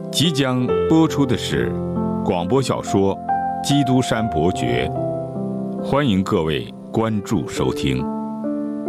即将播出的是广播小说《基督山伯爵》，欢迎各位关注收听。